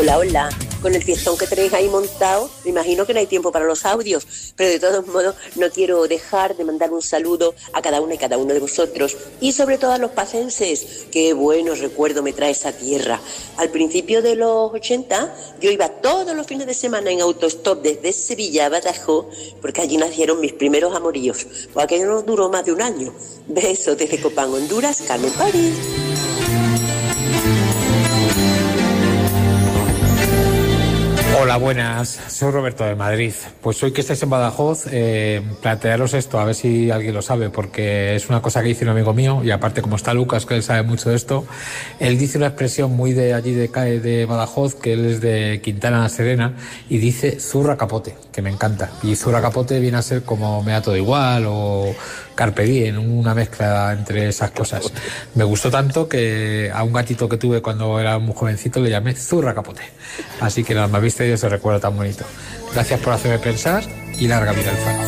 Hola, hola. Con el fiestón que tenéis ahí montado, me imagino que no hay tiempo para los audios, pero de todos modos no quiero dejar de mandar un saludo a cada una y cada uno de vosotros y sobre todo a los pacenses. Qué buenos recuerdos me trae esa tierra. Al principio de los 80 yo iba todos los fines de semana en autostop desde Sevilla a Badajoz porque allí nacieron mis primeros amoríos. Pues aquello no duró más de un año. Besos desde Copán, Honduras, Carmen París. Hola, buenas. Soy Roberto de Madrid. Pues hoy que estáis en Badajoz, plantearos esto, a ver si alguien lo sabe, porque es una cosa que dice un amigo mío, y aparte como está Lucas, que él sabe mucho de esto, él dice una expresión muy de allí de Badajoz, que él es de Quintana la Serena, y dice zurra capote, que me encanta. Y zurra capote viene a ser como me da todo igual, o carpe diem, una mezcla entre esas cosas. Me gustó tanto que a un gatito que tuve cuando era muy jovencito le llamé zurra capote. Así que nada, me viste y ese recuerdo tan bonito. Gracias por hacerme pensar y larga vida al faro.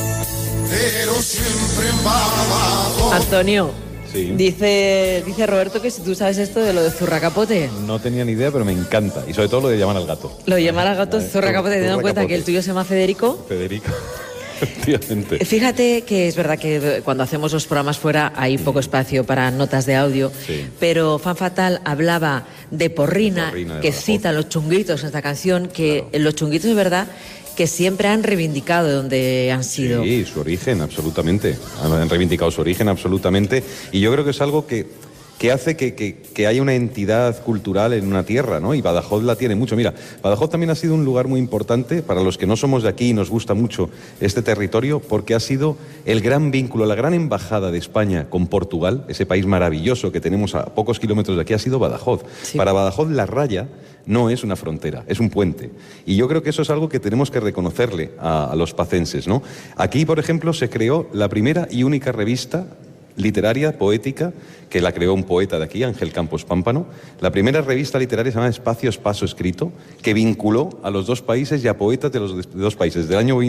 Antonio, sí. dice Roberto que si tú sabes esto de lo de zurra capote. No tenía ni idea, pero me encanta. Y sobre todo lo de llamar al gato. Lo de llamar al gato zurra capote, teniendo en cuenta que el tuyo se llama Federico. Federico. Efectivamente. Fíjate que es verdad que cuando hacemos los programas fuera hay poco espacio para notas de audio, sí. Pero Fan Fatal hablaba de Porrina que cita Los Chunguitos en esta canción, que claro. Los Chunguitos es verdad que siempre han reivindicado de donde han sido. Sí, su origen, absolutamente. Han reivindicado su origen, absolutamente. Y yo creo que es algo que hace que haya una entidad cultural en una tierra, ¿no? Y Badajoz la tiene mucho. Mira, Badajoz también ha sido un lugar muy importante para los que no somos de aquí y nos gusta mucho este territorio, porque ha sido el gran vínculo, la gran embajada de España con Portugal, ese país maravilloso que tenemos a pocos kilómetros de aquí, ha sido Badajoz. Sí. Para Badajoz la raya no es una frontera, es un puente. Y yo creo que eso es algo que tenemos que reconocerle a los pacenses, ¿no? Aquí, por ejemplo, se creó la primera y única revista literaria, poética, que la creó un poeta de aquí, Ángel Campos Pámpano. La primera revista literaria se llama Espacios Paso Escrito, que vinculó a los dos países y a poetas de los dos países, del año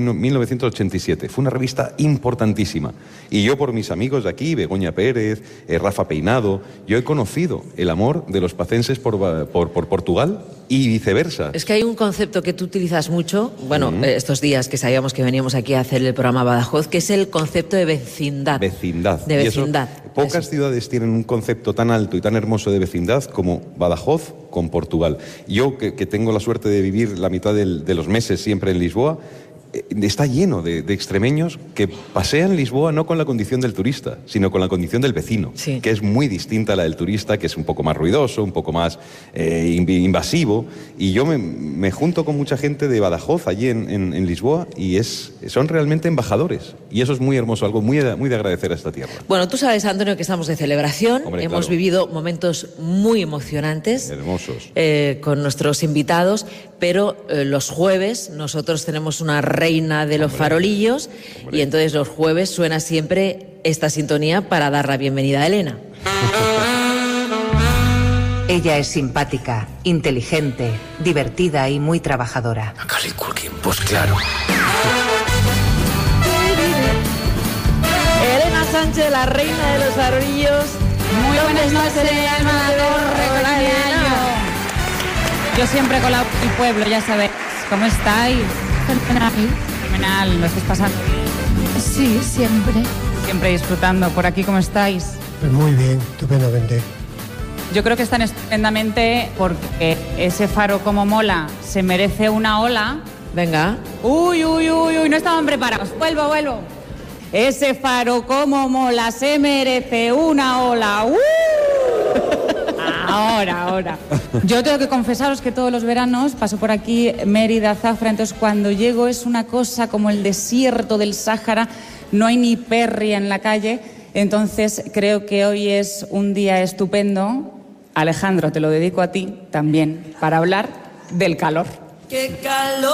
1987. Fue una revista importantísima. Y yo, por mis amigos de aquí, Begoña Pérez, Rafa Peinado, yo he conocido el amor de los pacenses por Portugal y viceversa. Es que hay un concepto que tú utilizas mucho, bueno, estos días que sabíamos que veníamos aquí a hacer el programa Badajoz, que es el concepto de vecindad. Vecindad. De vecindad. Pocas ciudades tienen un concepto tan alto y tan hermoso de vecindad como Badajoz con Portugal. Yo, que tengo la suerte de vivir la mitad de los meses siempre en Lisboa, está lleno de extremeños que pasean Lisboa no con la condición del turista, sino con la condición del vecino, sí. Que es muy distinta a la del turista, que es un poco más ruidoso, un poco más invasivo. Y yo me junto con mucha gente de Badajoz allí en Lisboa y son realmente embajadores. Y eso es muy hermoso, algo muy de agradecer a esta tierra. Bueno, tú sabes, Antonio, que estamos de celebración. Hombre, hemos vivido momentos muy emocionantes. Hermosos. Con nuestros invitados, pero los jueves nosotros tenemos una reina de los farolillos y entonces los jueves suena siempre esta sintonía para dar la bienvenida a Elena. Ella es simpática, inteligente, divertida y muy trabajadora. Macaulay Culkin, pues claro. Elena Sánchez, la reina de los farolillos. Muy buenas noches, yo siempre con mi pueblo, ya sabéis. ¿Cómo estáis? Fenomenal, ¿lo estáis pasando bien? Sí, siempre. Siempre disfrutando. ¿Por aquí cómo estáis? Pues muy bien, estupendamente. Yo creo que están estupendamente porque ese faro como mola se merece una ola. Venga. Uy, no estaban preparados. Vuelvo. Ese faro como mola se merece una ola. Ahora. Yo tengo que confesaros que todos los veranos paso por aquí Mérida, Zafra, entonces cuando llego es una cosa como el desierto del Sáhara, no hay ni perria en la calle, entonces creo que hoy es un día estupendo. Alejandro, te lo dedico a ti también, para hablar del calor. ¡Qué calor!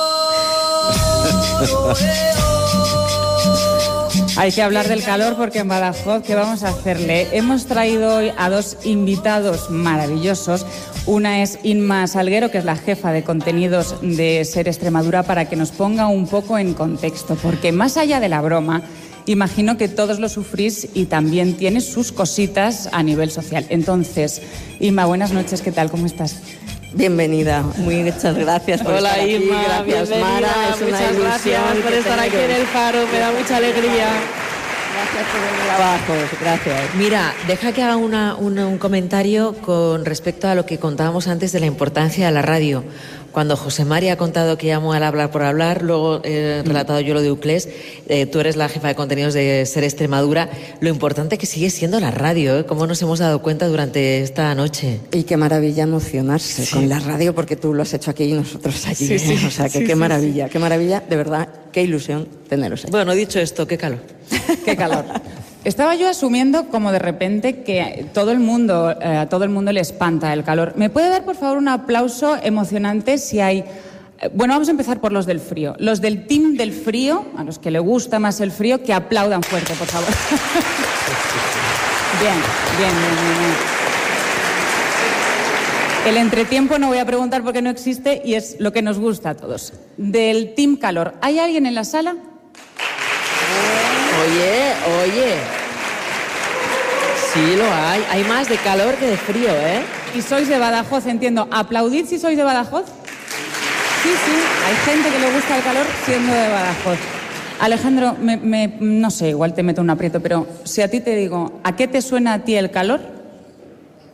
Hay que hablar del calor porque en Badajoz, ¿qué vamos a hacerle? Hemos traído hoy a dos invitados maravillosos. Una es Inma Salguero, que es la jefa de contenidos de Ser Extremadura, para que nos ponga un poco en contexto, porque más allá de la broma, imagino que todos lo sufrís y también tiene sus cositas a nivel social. Entonces, Inma, buenas noches, ¿qué tal? ¿Cómo estás? Bienvenida, muchas gracias por estar aquí. Inma, gracias bienvenida, Mara, es una muchas ilusión gracias por estar aquí en El Faro, me da mucha alegría. Gracias por venir abajo, gracias. Mira, deja que haga un comentario con respecto a lo que contábamos antes de la importancia de la radio. Cuando José María ha contado que llamó al Hablar por Hablar, luego he relatado yo lo de Uclés, tú eres la jefa de contenidos de Ser Extremadura, lo importante que sigue siendo la radio, ¿eh? Cómo nos hemos dado cuenta durante esta noche. Y qué maravilla emocionarse con la radio, porque tú lo has hecho aquí y nosotros allí. O sea, que qué maravilla, de verdad, qué ilusión teneros aquí. Bueno, dicho esto, qué calor. Qué calor. Estaba yo asumiendo como de repente que a todo el mundo le espanta el calor. ¿Me puede dar, por favor, un aplauso emocionante si hay... Bueno, vamos a empezar por los del frío. Los del team del frío, a los que le gusta más el frío, que aplaudan fuerte, por favor. Bien. El entretiempo no voy a preguntar porque no existe y es lo que nos gusta a todos. Del team calor, ¿hay alguien en la sala? Oye. Sí lo hay. Hay más de calor que de frío, ¿eh? Y sois de Badajoz, entiendo. ¿Aplaudid si sois de Badajoz? Sí. Hay gente que le gusta el calor siendo de Badajoz. Alejandro, no sé, igual te meto un aprieto, pero si a ti te digo, ¿a qué te suena a ti el calor?